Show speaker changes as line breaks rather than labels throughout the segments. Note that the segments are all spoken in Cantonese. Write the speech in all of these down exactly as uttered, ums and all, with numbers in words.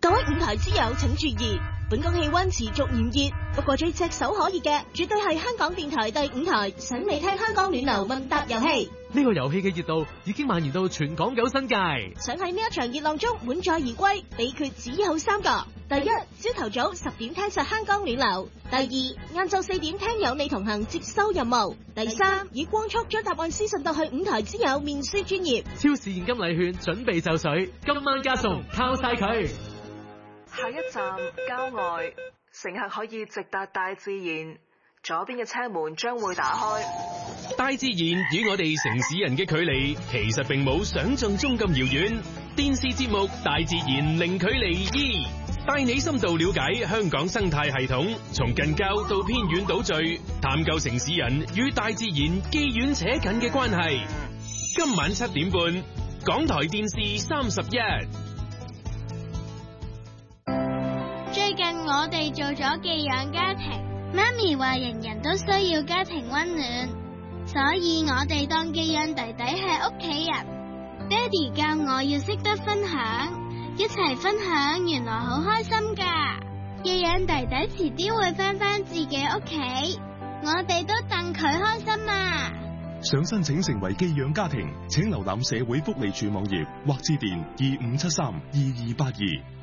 各位五台之友請注意，本港氣溫持續炎熱，不過最炙手可熱嘅絕對係香港電台第五台想你聽香港暖流問答遊戲。
呢個遊戲嘅熱度已經蔓延到全港九新界。
想喺呢一場熱浪中滿載而歸，秘訣只有三個：第一，朝頭早十點聽實香港暖流；第二，晏晝四點聽有你同行接收任務；第三，以光速將答案私信到去五台之友面書專頁。
超市現金禮券準備就緒，今晚加送，靠晒佢。
下一站郊外，乘客可以直達大自然，左邊嘅車門將會打開。
大自然與我哋城市人嘅距離其實並冇想象中咁遙遠。電視節目《大自然零距離二》帶你深度了解香港生態系統，從近郊到偏遠島嶼，探究城市人與大自然既遠且近嘅關係。今晚七點半，港台電視三十一。
最近我哋做咗寄養家庭，媽咪話人人都需要家庭溫暖，所以我哋當寄養弟弟係屋企人。爹哋教我要識得分享，一齊分享原來好開心噶。寄養弟弟遲啲會返返自己屋企，我哋都戥佢開心啊！
想申請成為寄養家庭，請瀏覽社會福利署網頁或致電二五七三二二八二。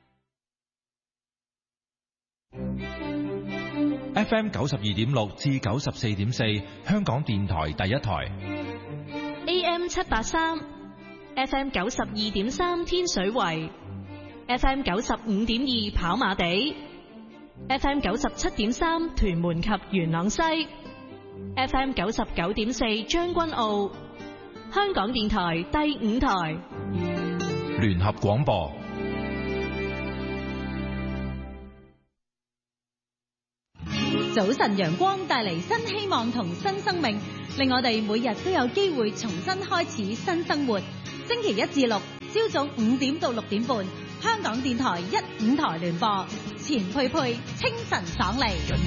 F M 九十二點六至九十四點四，香港電台第一台。
A M 七八三，F M 九十二點三天水圍，F M 九十五點二跑馬地，F M 九十七點三屯門及元朗西，F M 九十九點四將軍澳，香港電台第五台
聯合廣播。
早晨陽光帶嚟新希望同新生命，令我哋每日都有機會重新開始新生活。星期一至六朝早五點到六點半，香港電台一五台聯播，錢佩佩清晨爽利。